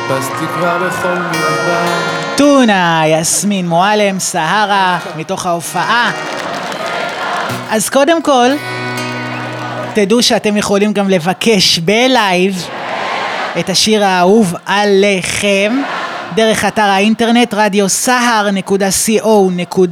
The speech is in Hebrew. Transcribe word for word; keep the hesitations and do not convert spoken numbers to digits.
חיפשתי כבר בכל מדבר. טונה, יסמין מועלם, סהרה, מתוך ההופעה. אז קודם כל, תדעו שאתם יכולים גם לבקש בלייב את השיר האהוב עליכם, דרך אתר האינטרנט רדיו סהר נקודה סי או נקודה